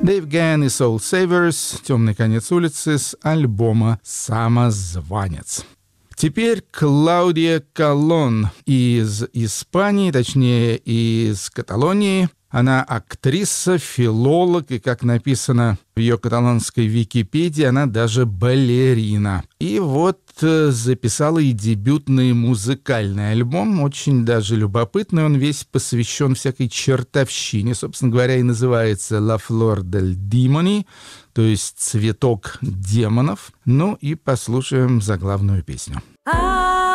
Дэйв Ганн и Soul Savers, «Темный конец улицы» с альбома «Самозванец». Теперь Клаудия Колон из Испании, точнее из Каталонии. Она актриса, филолог, и, как написано в ее каталонской Википедии, она даже балерина. И вот записала и дебютный музыкальный альбом, очень даже любопытный. Он весь посвящен всякой чертовщине. Собственно говоря, и называется «La Flor del Demoni», то есть «Цветок демонов». Ну и послушаем заглавную песню.